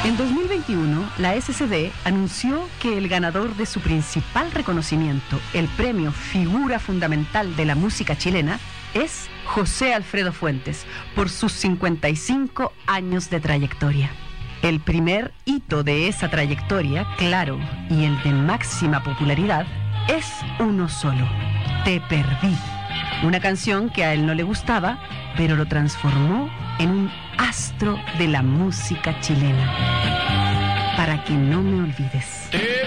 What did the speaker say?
En 2021, la SCD anunció que el ganador de su principal reconocimiento, el premio Figura Fundamental de la Música Chilena, es José Alfredo Fuentes, por sus 55 años de trayectoria. El primer hito de esa trayectoria, claro, y el de máxima popularidad, es uno solo: Te Perdí. Una canción que a él no le gustaba, pero lo transformó en un astro de la música chilena. Para que no me olvides.